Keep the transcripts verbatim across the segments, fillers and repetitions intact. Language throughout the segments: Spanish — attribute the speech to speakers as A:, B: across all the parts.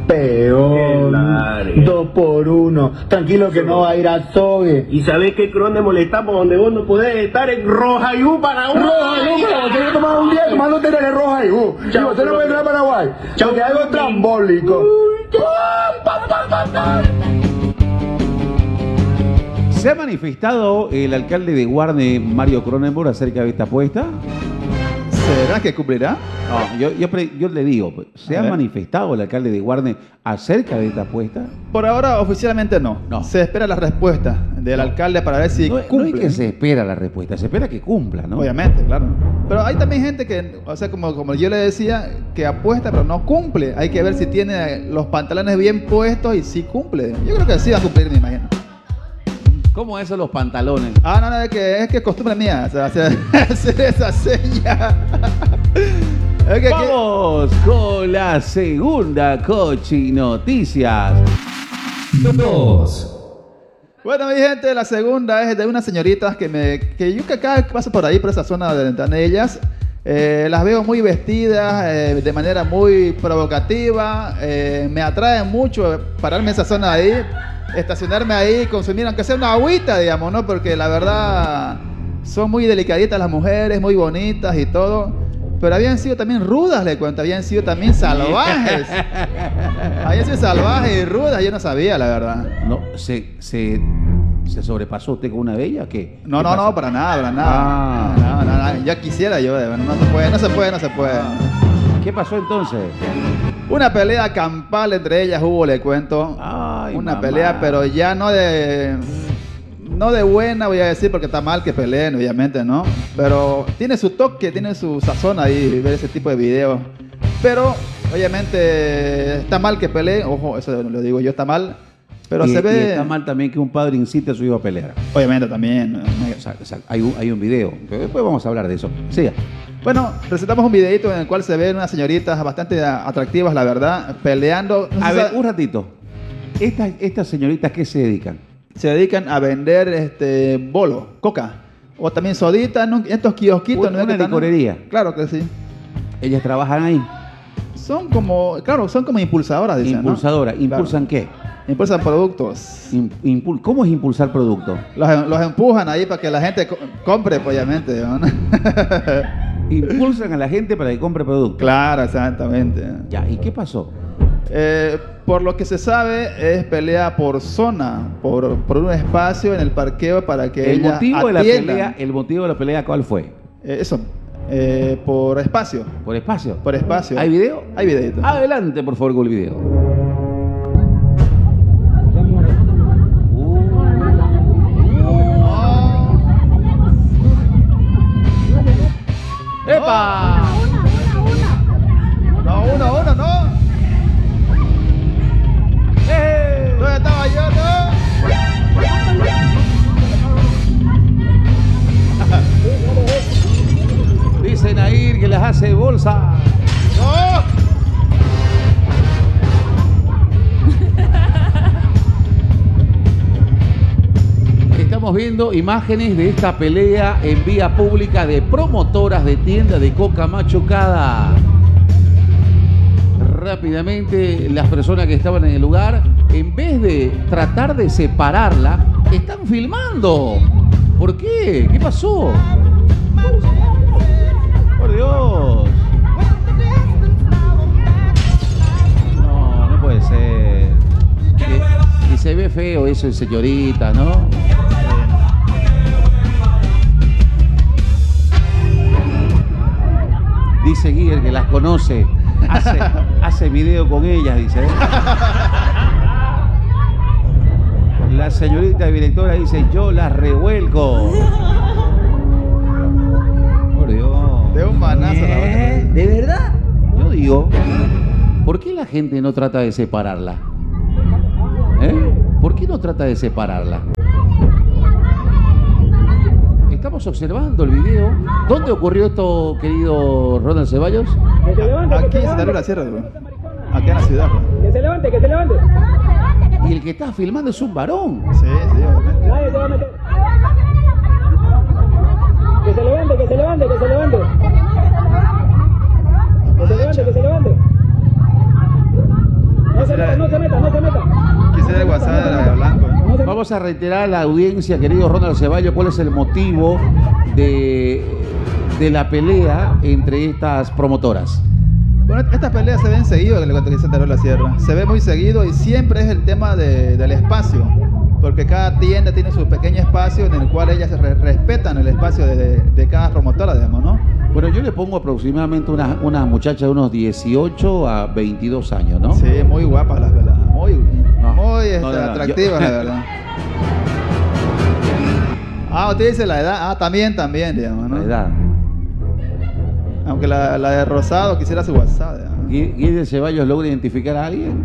A: Peón, dos por uno, tranquilo que no va a ir a Sogue.
B: ¿Y sabés qué Cron de molestamos donde vos no podés estar en Rojaibú, Paraguay?
A: Rojaibú, pero vos tenés que tomar un día tomándote en el Rojaibú. Y vos no puedes entrar a Paraguay. Chau, que algo trambólico.
C: ¿Se ha manifestado el alcalde de Guarne, Mario Cronenberg, acerca de esta apuesta?
D: ¿Será que cumplirá?
C: No, yo, yo, yo le digo, ¿se
D: A
C: ha
D: ver.
C: manifestado el alcalde de Guarne acerca de esta apuesta?
D: Por ahora, oficialmente no.
C: No.
D: Se espera la respuesta del alcalde para ver si
C: No, no
D: cumple.
C: es que se espera la respuesta, se espera que cumpla, ¿no?
D: Obviamente, claro. Pero hay también gente que, o sea, como, como yo le decía, que apuesta pero no cumple. Hay que ver si tiene los pantalones bien puestos y si cumple. Yo creo que sí va a cumplir, me imagino.
C: ¿Cómo eso los pantalones?
D: Ah, no, no, es que es que es costumbre mía, o sea, hacer, hacer esa seña. Es que-
C: Vamos con la segunda Cochi Noticias.
E: Dos.
D: Bueno, mi gente, la segunda es de unas señoritas que me que yo que acá paso por ahí, por esa zona de, de ellas, eh, las veo muy vestidas, eh, de manera muy provocativa, eh, me atrae mucho pararme en esa zona ahí, estacionarme ahí, consumir, aunque sea una agüita, digamos, ¿no? Porque la verdad son muy delicaditas las mujeres, muy bonitas y todo, pero habían sido también rudas, le cuento, habían sido también salvajes. Habían sido salvajes y rudas, yo no sabía, la verdad.
C: No, ¿se, se, se sobrepasó usted con una de ellas? ¿Qué?
D: No,
C: ¿Qué
D: no,
C: pasa?
D: no, para nada, para nada.
C: Ah.
D: No, no, no, ya quisiera yo, de verdad, no se puede, no se puede, no se puede.
C: ¿Qué pasó entonces?
D: Una pelea campal entre ellas hubo, le cuento.
C: Ay,
D: Una
C: mamá.
D: pelea, pero ya no de... No de buena, voy a decir, porque está mal que peleen, obviamente, ¿no? Pero tiene su toque, tiene su sazón ahí, ver ese tipo de videos. Pero, obviamente, está mal que peleen, ojo, eso lo digo yo, está mal. Pero
C: y,
D: se
C: y
D: ve...
C: está mal también que un padre incite a su hijo a pelear.
D: Obviamente también.
C: O sea, o sea, hay, un, hay un video, pero después vamos a hablar de eso. Siga.
D: Bueno, presentamos un videito en el cual se ven unas señoritas bastante atractivas, la verdad, peleando. No
C: A
D: sé
C: ver,
D: si
C: un ratito. Estas, estas señoritas, ¿qué se dedican?
D: se dedican a vender este bolo, coca, o también sodita, ¿no? Estos kiosquitos.
C: Una-
D: ¿no? Es
C: una
D: que están-
C: licorería.
D: Claro que sí.
C: Ellas trabajan ahí.
D: Son como, claro, son como impulsadoras, dicen, ¿no?
C: Impulsadora. ¿Impulsan
D: Claro.
C: qué?
D: Impulsan productos.
C: Im- impul- ¿Cómo es impulsar producto?
D: Los, los empujan ahí para que la gente co- compre, pues, obviamente, ¿no?
C: Impulsan a la gente para que compre producto.
D: Claro, exactamente.
C: Ya, ¿y qué pasó?
D: Eh, por lo que se sabe, es pelea por zona, por, por un espacio en el parqueo para que
C: El
D: ellas
C: motivo de la
D: atiendan.
C: pelea, el motivo de la pelea, ¿cuál fue?
D: Eh, eso, eh, por espacio,
C: ¿Por espacio?
D: por espacio.
C: ¿Hay video?
D: Hay videito.
C: Adelante, por favor, con el video. ¡Epa!
D: No, uno, uno, no.
C: ¡Eh!
D: ¿Dónde estaba yo, no?
C: Dicen ahí que las hace bolsa.
D: ¡No!
C: Estamos viendo imágenes de esta pelea en vía pública de promotoras de tienda de coca machucada. Rápidamente, las personas que estaban en el lugar, en vez de tratar de separarla, están filmando. ¿Por qué? ¿Qué pasó? Por Dios. No, no puede ser. Y, y se ve feo eso, señorita, ¿no? Dice Guiller que las conoce. Hace, hace video con ellas, dice. ¿eh? La señorita directora dice, yo las revuelco. Por Dios.
D: De un manazo la otra.
A: ¿De verdad?
C: Yo digo, ¿por qué la gente no trata de separarla? ¿Eh? ¿Por qué no trata de separarla? Estamos observando el video. ¿Dónde ocurrió esto, querido Ronald Ceballos?
F: Que se levante,
D: Aquí
F: que
D: en
F: se
D: Santa
F: levante.
D: Luz la Sierra, bro. Aquí en la ciudad, bro.
F: Que se levante, que se levante.
C: Y el que está filmando es un varón.
D: Sí, sí, obviamente.
F: Nadie se va a meter. Que se levante, que se levante, que se levante. Que se levante, que se levante. No se
D: Será
C: vamos a reiterar a la audiencia, querido Ronald Ceballos, cuál es el motivo de, de la pelea entre estas promotoras.
D: Bueno, estas peleas se ven seguido en el Santa Cruz de la Sierra. Se ve muy seguido y siempre es el tema de, del espacio. Porque cada tienda tiene su pequeño espacio en el cual ellas re respetan el espacio de, de, de cada promotora, digamos, ¿no?
C: Bueno, yo le pongo aproximadamente una, una muchacha de unos dieciocho a veintidós años, ¿no?
D: Sí, muy guapa, la verdad. Muy,
C: No,
D: muy este,
C: no, no, no,
D: atractiva,
C: yo-
D: la verdad. Ah, usted dice la edad. Ah, también, también, digamos, ¿no?
C: La edad.
D: Aunque la, la de rosado quisiera su WhatsApp, digamos.
C: ¿Gui- ¿Guillermo Ceballos logra identificar a alguien?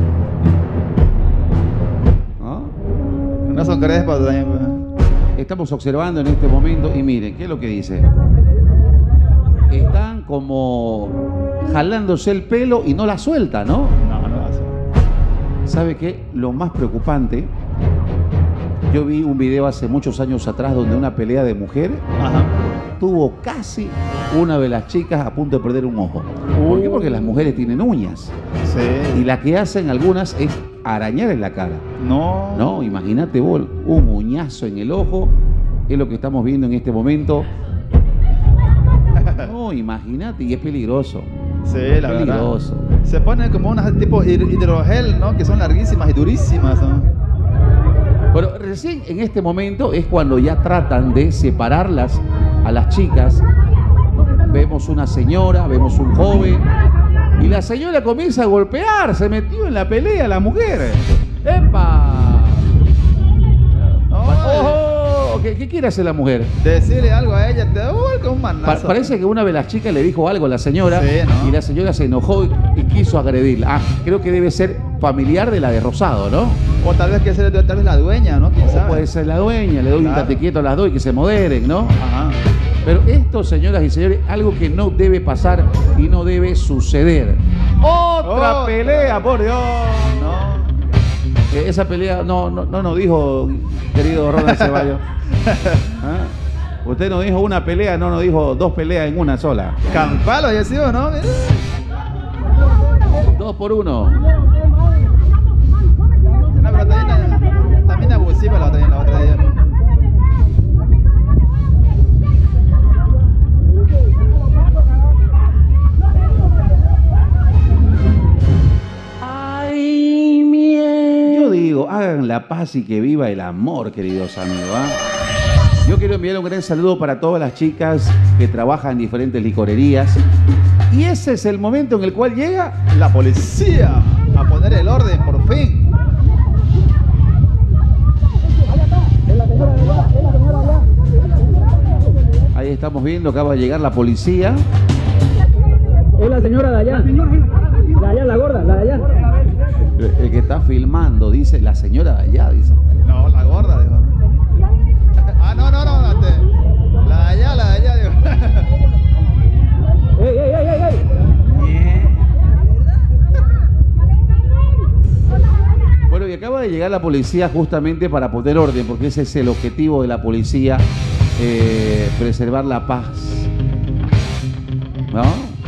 C: ¿No?
D: No son crespos también, pues.
C: Estamos observando en este momento y miren, ¿qué es lo que dice? Están como jalándose el pelo y no la suelta, ¿no?
D: No, no hace.
C: ¿Sabe qué? Lo más preocupante, yo vi un video hace muchos años atrás donde una pelea de mujeres
D: Ajá.
C: tuvo casi una de las chicas a punto de perder un ojo. ¿Por qué? Porque las mujeres tienen uñas y
D: Sí.
C: la que hacen algunas es arañar en la cara.
D: No.
C: No, imagínate vos, un uñazo en el ojo, es lo que estamos viendo en este momento. No, imagínate, y es peligroso.
D: Sí, la verdad.
C: Peligroso.
D: Se ponen como unas tipo hid- hidrogel, ¿no? Que son larguísimas y durísimas, ¿no?
C: Pero recién en este momento es cuando ya tratan de separarlas a las chicas. Vemos una señora, vemos un joven, y la señora comienza a golpear, se metió en la pelea la mujer. ¡Epa!
D: No,
C: ¡Ojo! ¿Qué, qué quiere hacer la mujer?
D: decirle algo a ella, te vuelca un
C: Pa-
D: manazo.
C: parece que una de las chicas le dijo algo a la señora,
D: Sí, ¿no?
C: y la señora se enojó y, y quiso agredirla. Ah, creo que debe ser familiar de la de Rosado, ¿no?
D: O tal vez que sea tal vez la dueña, ¿no? ¿Quién
C: O
D: sabe?
C: puede ser la dueña, le doy un
D: Claro.
C: tate quieto a las dos y que se moderen, ¿no?
D: Ajá.
C: Pero esto, señoras y señores, algo que no debe pasar y no debe suceder. ¡Otra
D: Otra.
C: pelea, por Dios!
D: No.
C: Eh, esa pelea no, no, no nos dijo, querido Ronald Ceballos. ¿Ah? Usted nos dijo una pelea, no nos dijo dos peleas en una sola.
D: Campalo, ya sido, ¿no? Mira.
C: Dos por uno.
D: No, pero también, también abusiva la otra, la otra de ella.
C: Yo digo, hagan la paz y que viva el amor, queridos amigos. ¿Ah? Yo quiero enviar un gran saludo para todas las chicas que trabajan en diferentes licorerías. Y ese es el momento en el cual llega.
D: La policía a poner el orden, por fin.
C: Ahí estamos viendo, acaba de llegar la policía.
F: Es la señora de allá. La de allá, la gorda, la de allá.
C: El, el que está filmando, dice, la señora de allá, dice.
D: No, la gorda, digo. Ah, no, no, no, la, de- la de allá, la de allá, digo.
F: ¡Ey, ey, ey, ey! ey!
C: Bueno, y acaba de llegar la policía justamente para poner orden, porque ese es el objetivo de la policía, eh, preservar la paz. ¿No?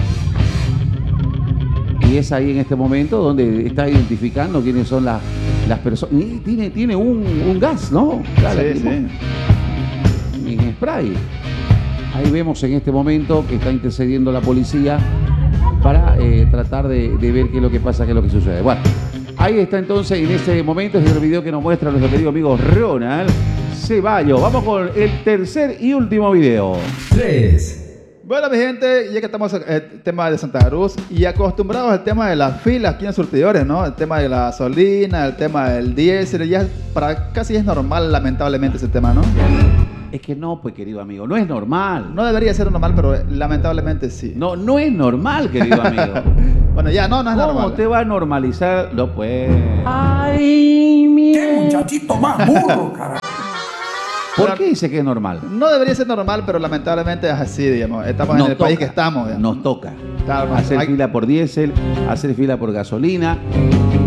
C: Y es ahí en este momento donde está identificando quiénes son las, las personas. Y tiene, tiene un, un gas, ¿no? Claro,
D: Sí, sí.
C: en spray. Ahí vemos en este momento que está intercediendo la policía para eh, tratar de, de ver qué es lo que pasa, qué es lo que sucede. Bueno, ahí está entonces en este momento, es el video que nos muestra nuestro querido amigo Ronald Ceballos. Vamos con el tercer y último video.
E: tres.
D: Bueno, mi gente, ya que estamos en el tema de Santa Cruz y acostumbrados al tema de las filas aquí en surtidores, ¿no? El tema de la gasolina, el tema del diésel, ya para casi es normal, lamentablemente, ese tema, ¿no?
C: Es que no, pues querido amigo, no es normal.
D: No debería ser normal, pero lamentablemente sí.
C: No, no es normal, querido amigo.
D: Bueno, ya, no, no es
C: ¿Cómo
D: normal.
C: usted va a normalizar? No puede.
E: ¡Qué muchachito más burro, carajo!
C: ¿Por qué dice que es normal?
D: No debería ser normal, pero lamentablemente es así, digamos. Estamos
C: Nos
D: en el país
C: toca,
D: que estamos, digamos.
C: Nos toca.
D: Claro,
C: hacer
D: hay-
C: fila por diésel, hacer fila por gasolina.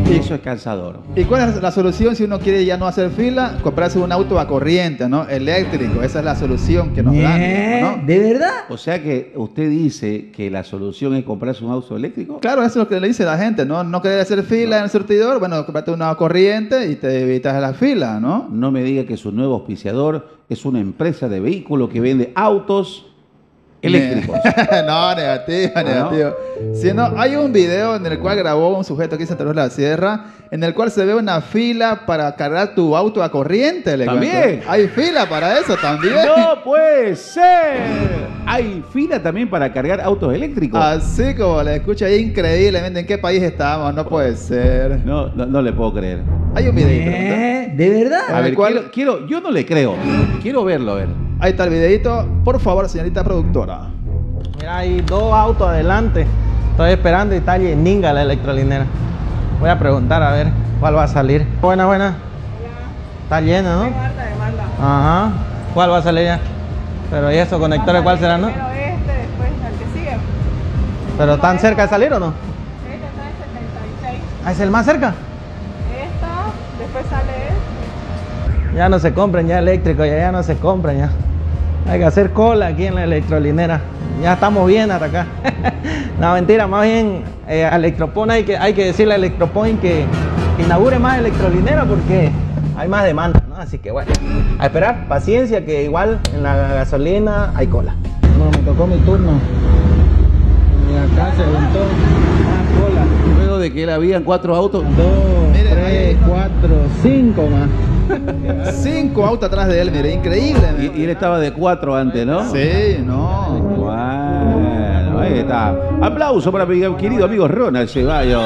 C: Y eso es cansador.
D: ¿Y cuál es la solución si uno quiere ya no hacer fila? Comprarse un auto a corriente, ¿no? Eléctrico. Esa es la solución que nos dan, ¿no?
F: ¿De verdad?
C: O sea que usted dice que la solución es comprarse un auto eléctrico.
D: Claro, eso es lo que le dice la gente, ¿no? No querer hacer fila en el surtidor, bueno, comprate una corriente y te evitas la fila, ¿no?
C: No me diga que su nuevo auspiciador es una empresa de vehículos que vende autos eléctricos.
D: No, negativo,
C: ¿no?
D: negativo. Si no, hay un video en el cual grabó un sujeto aquí en Santa Cruz de la Sierra, en el cual se ve una fila para cargar tu auto a corriente. Le
C: ¿También?
D: cuento. Hay fila para eso también.
C: ¡No puede ser! Hay fila también para cargar autos eléctricos.
D: Así como le escucha ahí increíblemente. ¿En qué país estamos? No puede ser.
C: No, no, no le puedo creer.
D: Hay un video.
F: ¿Eh? ¿De verdad?
C: A
D: el
C: ver,
D: cual-
C: quiero, quiero, yo no le creo. Quiero verlo, a ver.
D: Ahí está el videito. Por favor, señorita productora.
G: Mira, hay dos autos adelante. Estoy esperando y está lleninga la electrolinera. Voy a preguntar a ver cuál va a salir. Buena, buena. Está llena, ¿no? Ajá. ¿Cuál va a salir ya? Pero ¿y esos conectores cuál será, no?
H: Primero este, después el que sigue.
G: ¿Pero están cerca de salir o no?
H: Este está en setenta y seis.
G: Ah, ¿es el más cerca?
H: Esta, después sale este.
G: Ya no se compren ya eléctricos, ya, ya no se compren ya. Hay que hacer cola aquí en la electrolinera. Ya estamos bien hasta acá. No, mentira, más bien eh, a Electropon hay que, hay que decirle a Electropon que, que inaugure más electrolinera porque hay más demanda, ¿no? Así que bueno, a esperar, paciencia, que igual en la gasolina hay cola. No, me tocó mi turno. Y acá se juntó más cola.
C: Luego de que él habían cuatro autos.
G: Dos,
D: Miren,
G: tres,
D: ahí.
G: cuatro, cinco más.
D: Cinco autos atrás de él, mire, increíble.
C: Y, y él estaba de cuatro antes, ¿no?
D: Sí, no.
C: Bueno, ahí está. Aplauso para mi querido amigo Ronald Ceballos.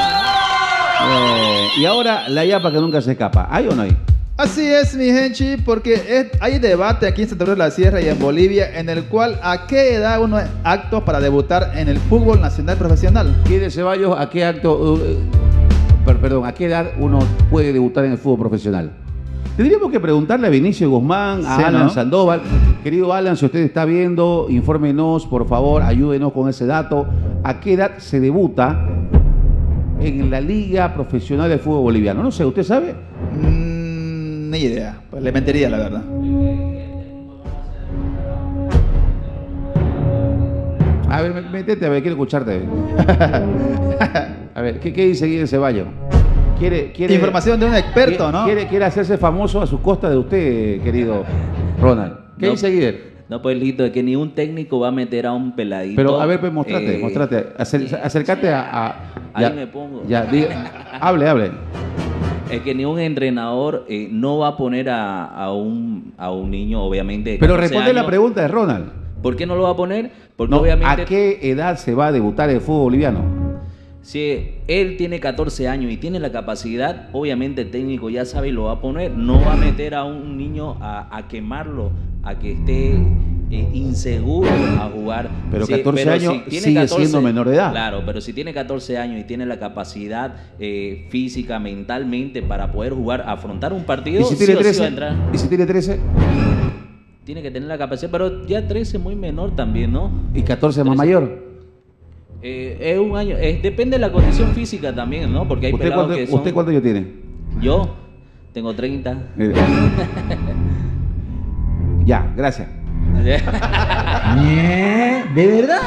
C: Eh, y ahora la yapa que nunca se escapa. ¿Hay o no hay?
D: Así es, mi gente, porque es- hay debate aquí en Santa Cruz de la Sierra y en Bolivia en el cual a qué edad uno es apto para debutar en el fútbol nacional profesional.
C: ¿Quiere Ceballos a qué acto, uh, per- perdón, a qué edad uno puede debutar en el fútbol profesional? Tendríamos que preguntarle a Vinicio Guzmán, a
D: Sí,
C: Alan
D: ¿no?
C: Sandoval. Querido Alan, si usted está viendo, infórmenos, por favor, ayúdenos con ese dato. ¿A qué edad se debuta en la Liga Profesional de Fútbol Boliviano? No sé, ¿usted sabe?
D: Mm, ni idea, pues le mentiría la verdad.
C: A ver, métete, a ver, quiero escucharte. A ver, ¿qué, qué dice Guillermo Ceballos? Quiere, quiere,
D: Información de un experto,
C: quiere-
D: ¿no?
C: Quiere, quiere hacerse famoso a su costa de usted, querido Ronald. ¿Qué
I: No.
C: dice Guillermo?
I: No, pues listo, es que ni un técnico va a meter a un peladito.
C: Pero a ver, pues mostrate,
I: eh,
C: mostrate. Acer- acércate a. a-
I: Ahí
C: ya,
I: me pongo.
C: Ya, diga- hable, hable.
I: Es que ni un entrenador eh, no va a poner a, a un, a un niño, obviamente. de
C: Pero
I: catorce
C: responde la
I: años.
C: pregunta de Ronald.
I: ¿Por qué no lo va a poner? Porque
C: No,
I: obviamente.
C: ¿a qué edad se va a debutar el fútbol boliviano?
I: Si él tiene catorce años y tiene la capacidad, obviamente el técnico ya sabe y lo va a poner. No va a meter a un niño a, a quemarlo, a que esté eh, inseguro a jugar.
C: Pero
I: Sí,
C: catorce
I: pero
C: años
I: si tiene
C: sigue
I: catorce
C: siendo menor de edad.
I: Claro, pero si tiene catorce años y tiene la capacidad eh, física, mentalmente para poder jugar, afrontar un partido,
C: ¿Y si
I: sí
C: tiene
I: o sí va a
C: trece?
I: entrar.
C: ¿Y si tiene trece?
I: Tiene que tener la capacidad, pero ya trece muy menor también, ¿no?
C: ¿Y catorce más
I: trece.
C: mayor?
I: Eh, es un año, eh, depende de la condición física también, ¿no? Porque hay
C: ¿Usted
I: pelados
C: cuánto,
I: que son...
C: ¿Usted cuánto yo tiene?
I: Yo tengo treinta.
C: Eh, ya, gracias.
F: ¿Eh? ¿De verdad?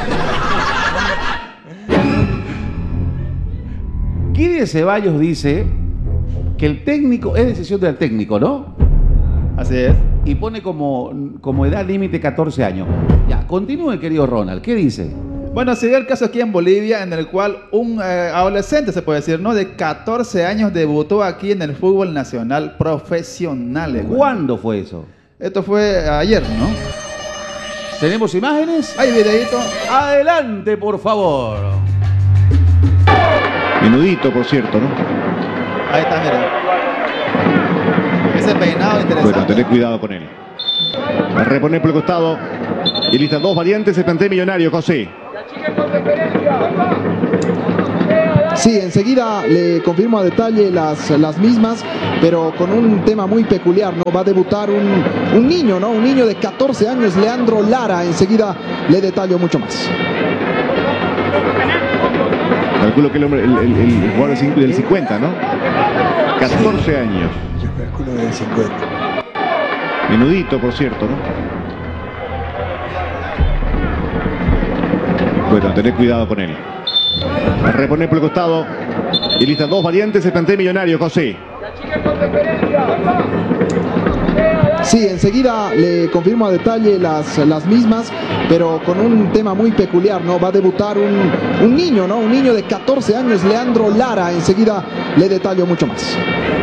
C: Guille Ceballos dice que el técnico, es decisión del técnico, ¿no?
D: Así es.
C: Y pone como, como edad límite catorce años. Ya, continúe, querido Ronald. ¿Qué dice?
D: Bueno, se dio el caso aquí en Bolivia en el cual un eh, adolescente, se puede decir, ¿no? De catorce años debutó aquí en el fútbol nacional profesional. eh, güey.
C: ¿Cuándo fue eso?
D: Esto fue ayer, ¿no?
C: ¿Tenemos imágenes?
D: Hay videito.
C: Adelante, por favor.
J: Menudito, por cierto, ¿no?
D: Ahí está, mira. Ese peinado interesante.
J: Bueno, tener cuidado con él. A reponer por el costado. Y listas dos variantes, el plantel millonario, José.
K: Sí, enseguida le confirmo a detalle las, las mismas, pero con un tema muy peculiar, ¿no? Va a debutar un, un niño, ¿no? Un niño de catorce años, Leandro Lara. Enseguida le detallo mucho más.
J: Calculo que el, hombre, el, el, el jugador del cincuenta, ¿no? catorce años.
A: Yo calculo del cincuenta.
J: Menudito, por cierto, ¿no? Bueno, tener cuidado con él. A reponer por el costado. Y listas dos variantes, el plantel millonario, José.
K: Sí, enseguida le confirmo a detalle las, las mismas, pero con un tema muy peculiar, ¿no? Va a debutar un, un niño, ¿no? Un niño de catorce años, Leandro Lara. Enseguida le detallo mucho más.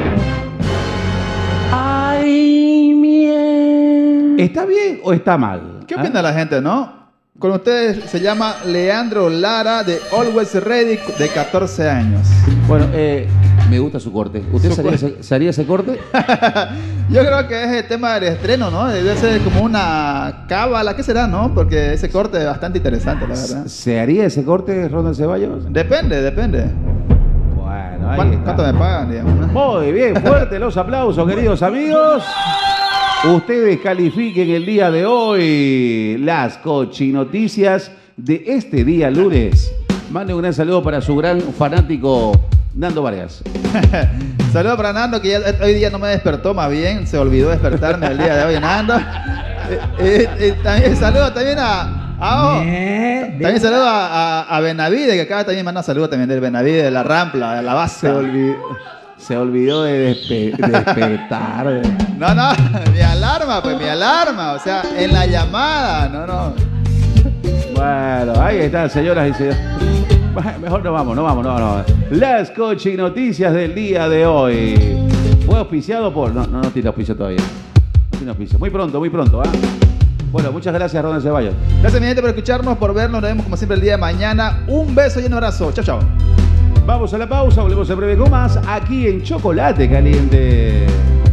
C: Ay, miel. ¿Está bien o está mal?
D: ¿Qué opina ¿Ah? la gente, no? Con ustedes se llama Leandro Lara de Always Ready de catorce años.
C: Bueno, eh, me gusta su corte. ¿Usted su sería, ese, sería ese corte?
D: Yo creo que es el tema del estreno, ¿no? Debe ser como una cábala, ¿qué será, no? Porque ese corte es bastante interesante, la verdad.
C: ¿Se haría ese corte, Ronald Ceballos?
D: Depende, depende.
C: Bueno, ahí
D: ¿Cuánto,
C: está.
D: ¿Cuánto me pagan, digamos?
C: Muy bien, fuerte los aplausos, queridos amigos. Ustedes califiquen el día de hoy las cochinoticias de este día lunes. Mande un gran saludo para su gran fanático Nando Vargas.
D: Saludos para Nando, que ya, hoy día no me despertó, más bien se olvidó despertarme el día de hoy, Nando. Eh, eh, eh, también saludo también a... a oh, también saludo a, a, a Benavide, que acá también manda saludos también del Benavide, de la Rampla, de la base.
C: Se olvidó, se olvidó de despe despertar.
D: No, no, mi alarma, pues mi alarma, o sea, en la llamada, no, no.
C: Bueno, ahí están, señoras y señores. Mejor no vamos, no vamos, no, no. Las cochinoticias del día de hoy. Fue auspiciado por... No, no, no tiene auspicio todavía. No tiene auspicio. Muy pronto, muy pronto, ¿ah? ¿eh? Bueno, muchas gracias, Ronald Ceballos.
D: Gracias, mi gente, por escucharnos, por vernos. Nos vemos como siempre el día de mañana. Un beso y un abrazo. Chao, chao.
C: Vamos a la pausa, volvemos en breve con más aquí en Chocolate Caliente.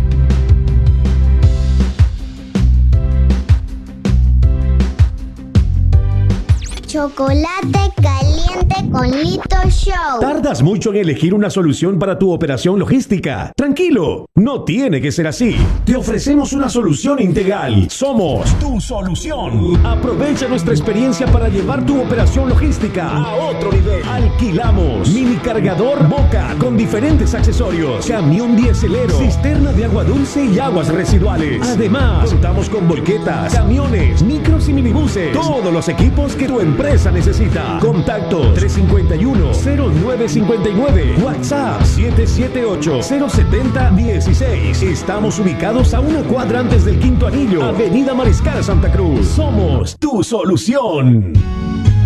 L: Chocolate caliente con Lito Show.
M: ¿Tardas mucho en elegir una solución para tu operación logística? Tranquilo, no tiene que ser así. Te ofrecemos una solución integral. Somos tu solución. Aprovecha nuestra experiencia para llevar tu operación logística a otro nivel. Alquilamos mini cargador Boca con diferentes accesorios, camión dieselero, cisterna de agua dulce y aguas residuales. Además, contamos con volquetas, camiones, micros y minibuses. Todos los equipos que tu empresa necesita. Contactos tres cinco uno, cero nueve cinco nueve, WhatsApp siete siete ocho, cero siete cero uno seis. Estamos ubicados a una cuadra antes del Quinto Anillo, Avenida Mariscal Santa Cruz. Somos tu solución.